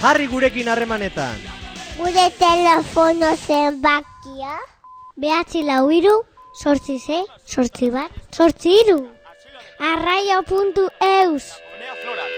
Jarri gurekin harremanetan. Gure telefono zenbakia 943 8 8 bat 8 3. Arraio.eus